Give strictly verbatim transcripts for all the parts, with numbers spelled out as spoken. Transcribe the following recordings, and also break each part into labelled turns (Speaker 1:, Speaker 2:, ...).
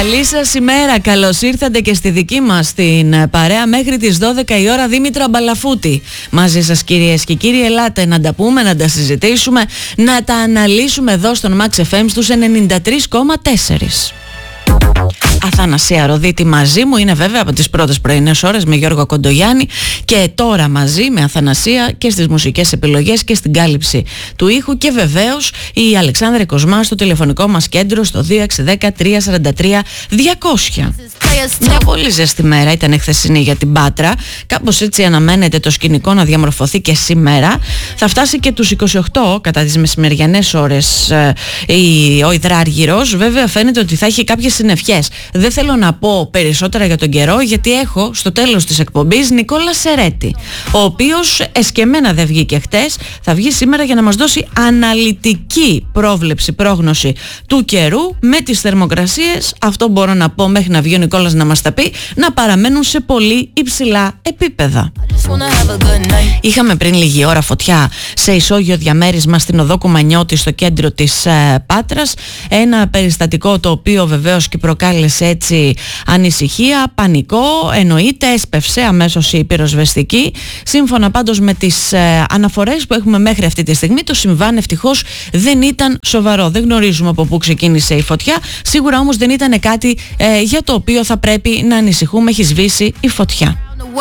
Speaker 1: Καλή σας ημέρα, καλώς ήρθατε και στη δική μας την παρέα μέχρι τις δώδεκα η ώρα. Δήμητρα Μπαλαφούτη μαζί σας, κυρίες και κύριοι. Ελάτε να τα πούμε, να τα συζητήσουμε, να τα αναλύσουμε εδώ στον Max εφ εμ στους ενενήντα τρία κόμμα τέσσερα. Αθανασία Ροδίτη μαζί μου, είναι βέβαια από τις πρώτες πρωινές ώρες με Γιώργο Κοντογιάννη, και τώρα μαζί με Αθανασία και στις μουσικές επιλογές και στην κάλυψη του ήχου, και βεβαίως η Αλεξάνδρα Κοσμά στο τηλεφωνικό μας κέντρο στο δύο έξι ένα μηδέν τρία τέσσερα τρία διακόσια. Μια πολύ ζεστή μέρα ήταν η χθεσινή για την Πάτρα. Κάπως έτσι αναμένεται το σκηνικό να διαμορφωθεί και σήμερα. Θα φτάσει και τους είκοσι οκτώ κατά τις μεσημεριανές ώρες ε, ο υδράργυρος. Βέβαια φαίνεται ότι θα έχει κάποιες συννεφιές. Δεν θέλω να πω περισσότερα για τον καιρό, γιατί έχω στο τέλος της εκπομπής Νικόλα Σερέτη, ο οποίος εσκεμμένα δεν βγήκε χτες, θα βγει σήμερα για να μας δώσει αναλυτική πρόβλεψη, πρόγνωση του καιρού με τις θερμοκρασίες. Αυτό μπορώ να πω μέχρι να βγει ο Νικόλας να μας τα πει, να παραμένουν σε πολύ υψηλά επίπεδα. Είχαμε πριν λίγη ώρα φωτιά σε ισόγειο διαμέρισμα στην οδό Κουμανιώτη στο κέντρο της ε, Πάτρας. Ένα περιστατικό το οποίο βεβαίως και προκάλεσε έτσι ανησυχία, πανικό. Εννοείται έσπευσε αμέσως η πυροσβεστική. Σύμφωνα πάντως με τις ε, αναφορές που έχουμε μέχρι αυτή τη στιγμή, το συμβάν ευτυχώς δεν ήταν σοβαρό. Δεν γνωρίζουμε από πού ξεκίνησε η φωτιά. Σίγουρα όμως δεν ήταν κάτι ε, για το οποίο θα πρέπει να ανησυχούμε. Έχει σβήσει η φωτιά.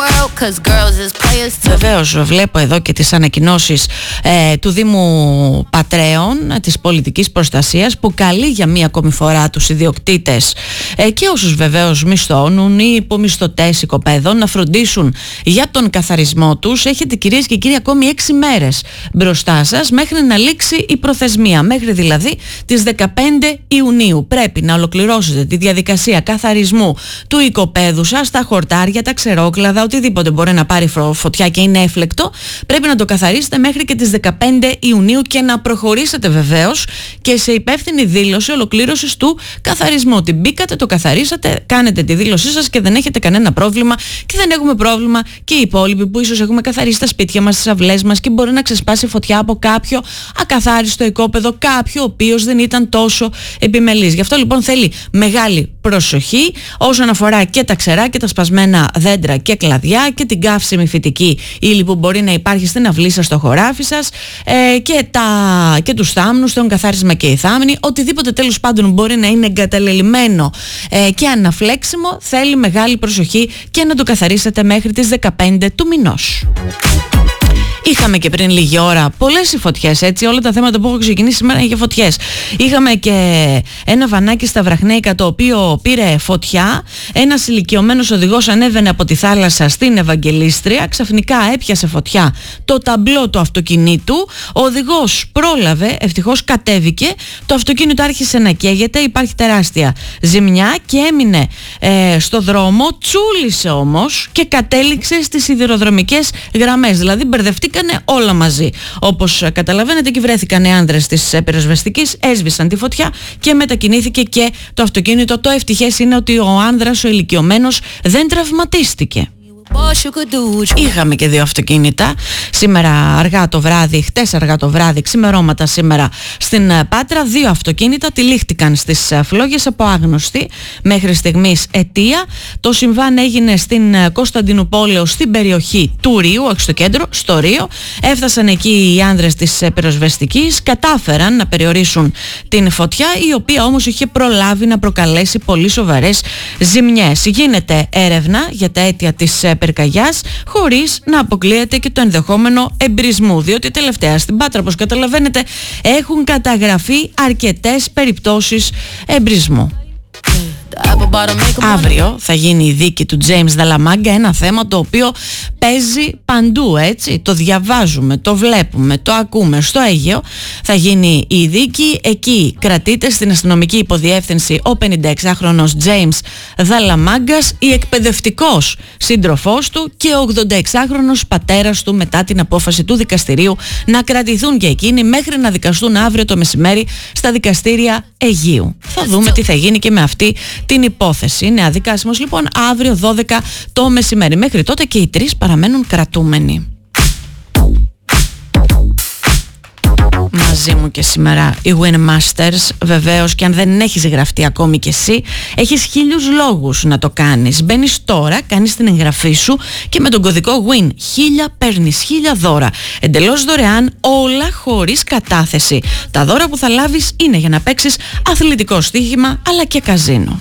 Speaker 1: Βεβαίως βλέπω εδώ και τις ανακοινώσεις ε, του Δήμου Πατρέων, της πολιτικής προστασίας, που καλεί για μία ακόμη φορά τους ιδιοκτήτες ε, και όσους βεβαίως μισθώνουν ή υπομισθωτές οικοπαίδων να φροντίσουν για τον καθαρισμό τους. Έχετε, κυρίες και κύριοι, ακόμη έξι μέρες μπροστά σας μέχρι να λήξει η προθεσμία, μέχρι δηλαδή τις δεκαπέντε Ιουνίου. Πρέπει να ολοκληρώσετε τη διαδικασία καθαρισμού του οικοπαίδου σας, τα χορτάρια, τα ξερόκλαδα, οτιδήποτε μπορεί να πάρει φωτιά και είναι έφλεκτο. Πρέπει να το καθαρίσετε μέχρι και τις δεκαπέντε Ιουνίου και να προχωρήσετε βεβαίως και σε υπεύθυνη δήλωση ολοκλήρωσης του καθαρισμού. Ότι μπήκατε, το καθαρίσατε, κάνετε τη δήλωσή σας και δεν έχετε κανένα πρόβλημα, και δεν έχουμε πρόβλημα και οι υπόλοιποι που ίσως έχουμε καθαρίσει τα σπίτια μας, τις αυλές μας, και μπορεί να ξεσπάσει φωτιά από κάποιο ακαθάριστο οικόπεδο, κάποιο ο οποίος δεν ήταν τόσο επιμελής. Γι' αυτό λοιπόν θέλει μεγάλη προσοχή όσον αφορά και τα ξερά και τα σπασμένα δέντρα και κλαδιά και την καύσιμη φυτική ύλη που μπορεί να υπάρχει στην αυλή σας, στο χωράφι σας, ε, και, τα, και τους θάμνους, τον καθάρισμα και οι θάμνοι, οτιδήποτε τέλος πάντων μπορεί να είναι εγκαταλελειμμένο ε, και αναφλέξιμο, θέλει μεγάλη προσοχή και να το καθαρίσετε μέχρι τις δεκαπέντε του μηνός. Είχαμε και πριν λίγη ώρα πολλές οι φωτιές, έτσι, όλα τα θέματα που έχω ξεκινήσει σήμερα είναι για φωτιές. Είχαμε και ένα βανάκι στα Βραχνέικα το οποίο πήρε φωτιά. Ένας ηλικιωμένος οδηγός ανέβαινε από τη θάλασσα στην Ευαγγελίστρια, ξαφνικά έπιασε φωτιά το ταμπλό του αυτοκινήτου. Ο οδηγός πρόλαβε, ευτυχώς κατέβηκε, το αυτοκίνητο άρχισε να καίγεται, υπάρχει τεράστια ζημιά και έμεινε ε, στο δρόμο, τσούλησε όμως και κατέληξε στις σιδηροδρομικές γραμμές, δηλαδή μπερδευτήκανε όλα μαζί. Όπως καταλαβαίνετε, και βρέθηκαν οι άνδρες της πυροσβεστικής, έσβησαν τη φωτιά και μετακινήθηκε και το αυτοκίνητο. Το ευτυχές είναι ότι ο άνδρας, ο ηλικιωμένος, δεν τραυματίστηκε. Είχαμε και δύο αυτοκίνητα σήμερα αργά το βράδυ, χτες αργά το βράδυ, ξημερώματα σήμερα στην Πάτρα. Δύο αυτοκίνητα τυλίχτηκαν στις φλόγες από άγνωστη μέχρι στιγμής αιτία. Το συμβάν έγινε στην Κωνσταντινούπολεω, στην περιοχή του Ρίου, όχι στο κέντρο, στο Ρίο. Έφτασαν εκεί οι άνδρες της πυροσβεστικής, κατάφεραν να περιορίσουν την φωτιά, η οποία όμως είχε προλάβει να προκαλέσει πολύ σοβαρές ζημιές. Γίνεται έρευνα για τα αίτια της πυρκαγιάς, χωρίς να αποκλείεται και το ενδεχόμενο εμπρισμού, διότι τελευταία στην Πάτρα, όπως καταλαβαίνετε, έχουν καταγραφεί αρκετές περιπτώσεις εμπρισμού. Αύριο θα γίνει η δίκη του James Dallamaga, ένα θέμα το οποίο παίζει παντού, έτσι, το διαβάζουμε, το βλέπουμε, το ακούμε στο Αίγαιο. Θα γίνει η δίκη, εκεί κρατείται στην αστυνομική υποδιεύθυνση ο πενηνταεξάχρονος James Dallamaga, η εκπαιδευτικός σύντροφός του και ο ογδονταεξάχρονος πατέρας του, μετά την απόφαση του δικαστηρίου να κρατηθούν και εκείνοι μέχρι να δικαστούν αύριο το μεσημέρι στα δικαστήρια Αιγείου. Θα δούμε τι θα γίνει και με αυτή την υπόθεση. Είναι αδικάσιμος λοιπόν αύριο δώδεκα το μεσημέρι. Μέχρι τότε και οι τρεις παραμένουν κρατούμενοι. μαζί μου και σήμερα οι Win Masters. Βεβαίως, και αν δεν έχεις γραφτεί ακόμη κι εσύ, έχεις χίλιους λόγους να το κάνεις. Μπαίνεις τώρα, κάνεις την εγγραφή σου και με τον κωδικό WIN χίλια παίρνεις χίλια δώρα. Εντελώς δωρεάν, όλα χωρίς κατάθεση. Τα δώρα που θα λάβεις είναι για να παίξεις αθλητικό στοίχημα αλλά και καζίνο.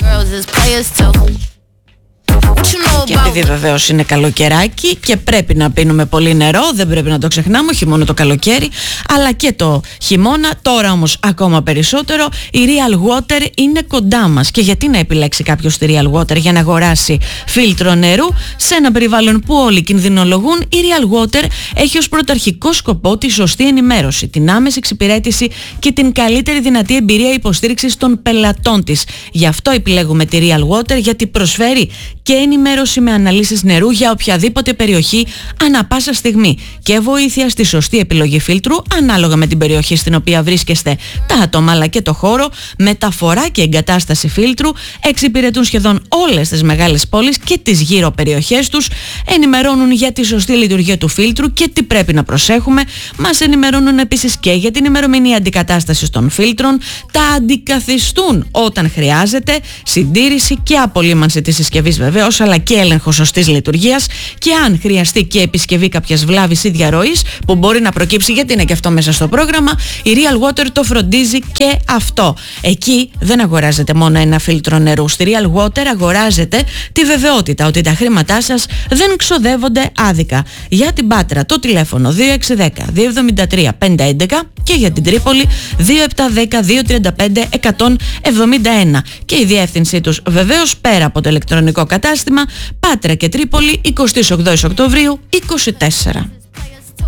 Speaker 1: Και επειδή βεβαίως είναι καλοκαιράκι και πρέπει να πίνουμε πολύ νερό, δεν πρέπει να το ξεχνάμε, όχι μόνο το καλοκαίρι αλλά και το χειμώνα. Τώρα όμως ακόμα περισσότερο η Real Water είναι κοντά μας. Και γιατί να επιλέξει κάποιος τη Real Water για να αγοράσει φίλτρο νερού σε ένα περιβάλλον που όλοι κινδυνολογούν? Η Real Water έχει ως πρωταρχικό σκοπό τη σωστή ενημέρωση, την άμεση εξυπηρέτηση και την καλύτερη δυνατή εμπειρία υποστήριξης των πελατών της. Γι' αυτό επιλέγουμε τη Real Water, γιατί προσφέρει και ενημέρωση με αναλύσεις νερού για οποιαδήποτε περιοχή ανά πάσα στιγμή και βοήθεια στη σωστή επιλογή φίλτρου ανάλογα με την περιοχή στην οποία βρίσκεστε, τα άτομα αλλά και το χώρο. Μεταφορά και εγκατάσταση φίλτρου εξυπηρετούν σχεδόν όλες τις μεγάλες πόλεις και τις γύρω περιοχές τους. Ενημερώνουν για τη σωστή λειτουργία του φίλτρου και τι πρέπει να προσέχουμε. Μας ενημερώνουν επίσης και για την ημερομηνία αντικατάστασης των φίλτρων. Τα αντικαθιστούν όταν χρειάζεται. Συντήρηση και απολύμανση της συσκευής βεβαίως, αλλά και έλεγχο σωστής λειτουργίας. Και αν χρειαστεί και επισκευή κάποιας βλάβης ή διαρροής που μπορεί να προκύψει, γιατί είναι και αυτό μέσα στο πρόγραμμα, η Real Water το φροντίζει και αυτό. Εκεί δεν αγοράζετε μόνο ένα φίλτρο νερού. Στη Real Water αγοράζετε τη βεβαιότητα ότι τα χρήματά σας δεν ξοδεύονται άδικα. Για την Πάτρα το τηλέφωνο δύο έξι ένα μηδέν δύο εβδομήντα τρία πεντακόσια έντεκα και για την Τρίπολη δύο επτά ένα μηδέν δύο τριάντα πέντε εκατόν εβδομήντα ένα. Και η διεύθυνσή τους βεβαίως πέρα από το ηλεκτρονικό κατάστημα Πάτρα και Τρίπολη, εικοστή όγδοη Οκτωβρίου είκοσι τέσσερα.